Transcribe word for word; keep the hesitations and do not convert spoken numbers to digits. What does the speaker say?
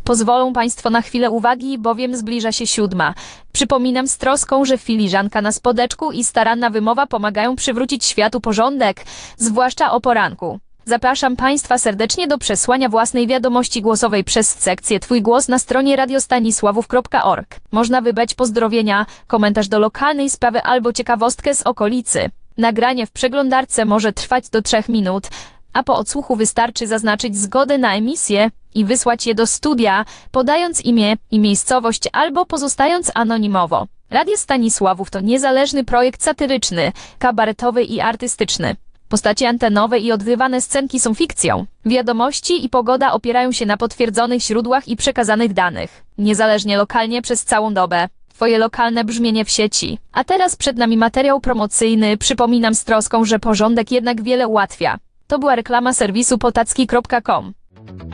Pozwolą Państwo na chwilę uwagi, bowiem zbliża się siódma. Przypominam z troską, że filiżanka na spodeczku i staranna wymowa pomagają przywrócić światu porządek, zwłaszcza o poranku. Zapraszam Państwa serdecznie do przesłania własnej wiadomości głosowej przez sekcję Twój głos na stronie radiostanisławów kropka org. Można wybrać pozdrowienia, komentarz do lokalnej sprawy albo ciekawostkę z okolicy. Nagranie w przeglądarce może trwać do trzech minut, a po odsłuchu wystarczy zaznaczyć zgodę na emisję i wysłać je do studia, podając imię i miejscowość albo pozostając anonimowo. Radio Stanisławów to niezależny projekt satyryczny, kabaretowy i artystyczny. Postacie antenowe i odgrywane scenki są fikcją. Wiadomości i pogoda opierają się na potwierdzonych źródłach i przekazanych danych, niezależnie lokalnie przez całą dobę. Twoje lokalne brzmienie w sieci. A teraz przed nami materiał promocyjny. Przypominam z troską, że porządek jednak wiele ułatwia. To była reklama serwisu potacki kropka com.